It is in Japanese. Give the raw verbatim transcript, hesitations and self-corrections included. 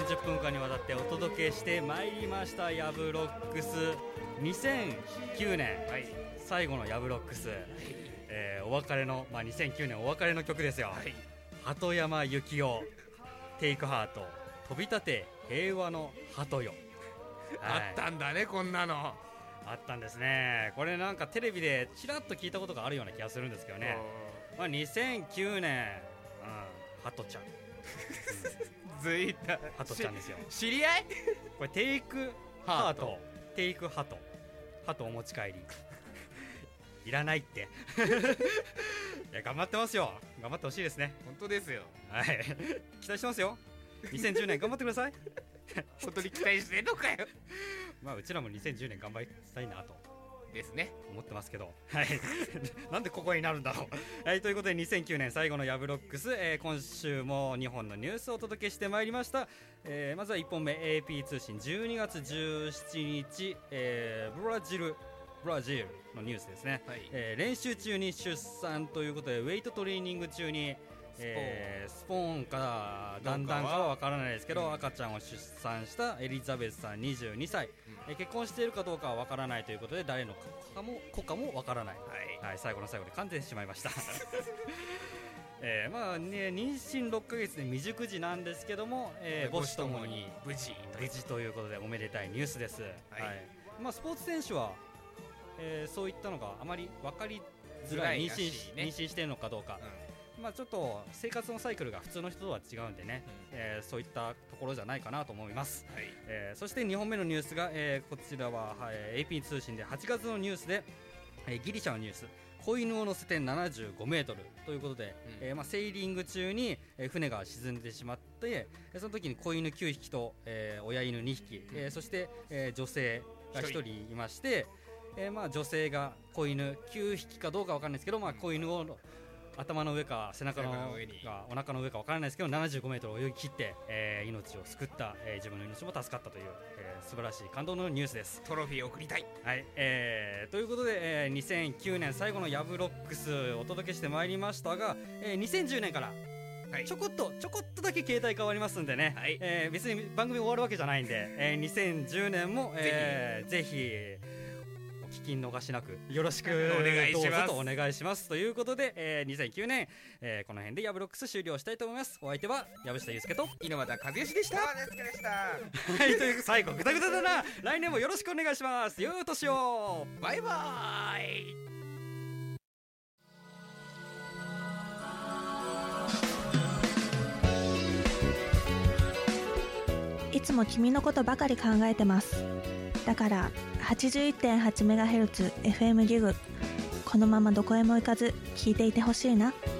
じゅっぷんかんにわたってお届けしてまいりましたヤブロックス。にせんきゅうねん、はい、最後のヤブロックス、はい、えー、お別れの、まあ、にせんきゅうねんお別れの曲ですよ、はい、鳩山幸夫テイクハート飛び立て平和の鳩よ、 はい、あったんだね、こんなのあったんですね。これなんかテレビでちらっと聞いたことがあるような気がするんですけどね、まあ、にせんきゅうねん、うん、ハトちゃんずいたハトちゃんですよ。 知り合いこれテイクハートテイクハトハトお持ち帰りいらないっていや頑張ってますよ。頑張ってほしいですね。 本当ですよ、 はい、期待してますよ。にせんじゅうねん頑張ってください本当に期待してんのかよまあうちらもにせんじゅうねん頑張りたいなとですね思ってますけど、はいなんでここになるんだろうはい、ということでにせんきゅうねん最後のヤブロックス、えー、今週もにほんのニュースをお届けしてまいりました、えー、まずはいっぽんめ エーピー 通信じゅうにがつじゅうしちにち、えー、ブラジルブラジルのニュースですね、はい、えー、練習中に出産ということでウェイトトレーニング中にスポ,、えー、スポーンかだんだんかは分からないですけど、うん、赤ちゃんを出産したエリザベスさんにじゅうにさい、うん、えー、結婚しているかどうかは分からないということで誰の子かも子かも分からない、はいはい、最後の最後で完全にしまいましたえーまあね、妊娠ろっかげつで未熟児なんですけども、えー、母子ともに無事無事ということでおめでたいニュースです、はいはい、まあ、スポーツ選手は、えー、そういったのがあまり分かりづらい、妊娠、ね、妊娠しているのかどうか、うん、まあ、ちょっと生活のサイクルが普通の人とは違うんでね、うん、えー、そういったところじゃないかなと思います、はい、えー、そしてにほんめのニュースが、えー、こちらは、はい、エーピー 通信ではちがつのニュースで、えー、ギリシャのニュース、子犬を乗せてななじゅうごメートルということで、うん、えーまあ、セーリング中に、えー、船が沈んでしまって、えー、その時に子犬きゅうひきと、えー、親犬にひき、うん、えー、そして、えー、女性がひとりいまして、えーまあ、女性が子犬きゅうひきかどうか分からないですけど、まあ、子犬を頭の上か背中の上かお腹の上か分からないですけどななじゅうごメートルを泳ぎ切って、えー、命を救った、えー、自分の命も助かったという、えー、素晴らしい感動のニュースです。 トロフィーを送りたい、 はい、えー、ということで、えー、にせんきゅうねん最後のヤブロックスお届けしてまいりましたが、えー、にせんじゅうねんからちょこっとちょこっとだけ形態変わりますんでね、はい、えー、別に番組終わるわけじゃないんで、えー、にせんじゅうねんも、えー、ぜひぜひ聞き逃しなくよろしくお願いします。どうぞとお願いしますということで、えー、にせんきゅうねん、えー、この辺でヤブロックス終了したいと思います。お相手は藪下祐介と猪俣和義でした。 はい、 という最後グダグダだな。来年もよろしくお願いします。よいお年を。 バイバイ。いつも君のことばかり考えてます。だから はちじゅういってんはちメガヘルツ エフエム ギグ、このままどこへも行かず聞いていてほしいな。